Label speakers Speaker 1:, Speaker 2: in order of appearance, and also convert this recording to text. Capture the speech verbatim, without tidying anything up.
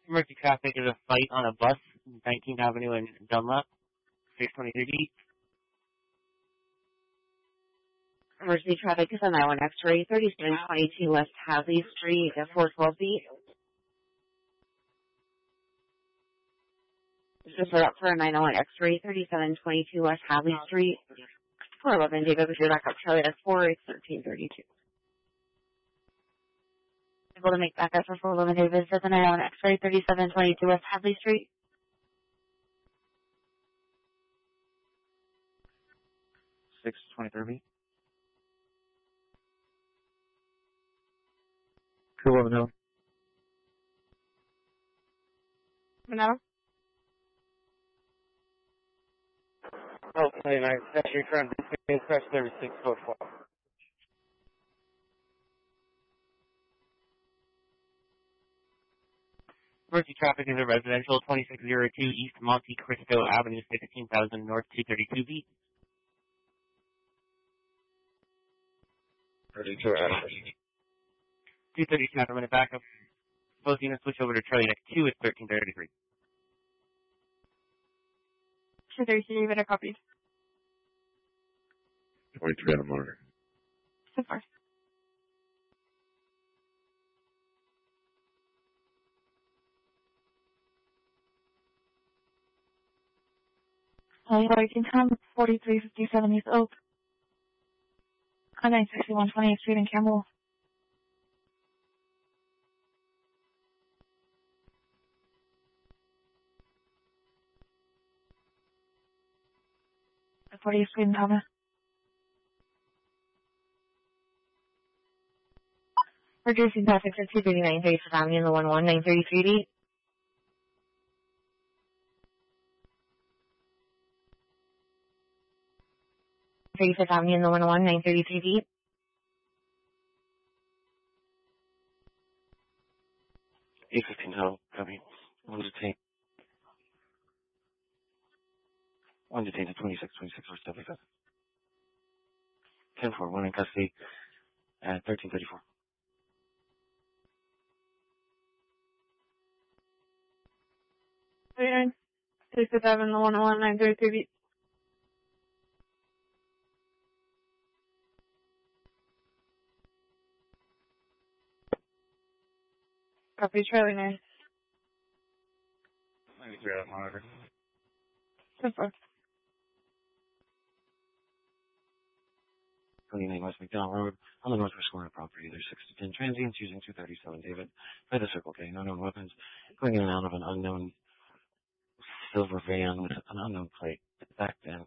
Speaker 1: Emergency traffic is a fight on a bus, nineteenth Avenue and Dunlop, six twenty-three B.
Speaker 2: Emergency traffic is on I one X-ray, thirty-seven twenty-two West Hadley Street at four twelve B. Just up for a nine oh one X-ray, thirty-seven twenty-two West Hadley Street, four eleven David with your backup Charlie at four, it's thirteen thirty-two. Able to make backup for four eleven David for the nine oh one X-ray, thirty-seven twenty-two West Hadley Street.
Speaker 1: six twenty-three B. two eleven Hill.
Speaker 2: No.
Speaker 1: Oh, twenty-nine, that's your front, press thirty-six four four. Emergency traffic is a residential, twenty-six oh two East Monte Cristo Avenue, fifteen thousand North two thirty-two B.
Speaker 3: thirty-two Avenue.
Speaker 1: two thirty-two, after a minute backup. Both units switch over to Charlie next two, it's thirteen thirty-three.
Speaker 2: two thirty-three, better copy.
Speaker 3: twenty-three on the monitor.
Speaker 2: So far. Waiting time, forty-three fifty-seven East Oak. nine sixty-one twentieth Street in Campbell. fortieth Street in Thomas. Reducing traffic to two thirty-nine thirty-fifth Avenue in the one one nine thirty-three B. thirty-fifth Avenue in the one one nine thirty-three B.
Speaker 1: eight fifteen Hill, copy. One detained. One detained at twenty-six twenty-six West W five. ten four, one in custody at thirteen thirty-four.
Speaker 2: thirty-nine, thirty-fifth Avenue in the one one nine thirty-three B. Copy, Charlie nine.
Speaker 1: ninety-three on the monitor.
Speaker 2: So far.
Speaker 1: twenty-nine West McDonald Road, on the northwest corner property. There's six to ten transients using two thirty-seven David by the Circle K. Unknown weapons going in and out of an unknown silver van with an unknown plate. Back then.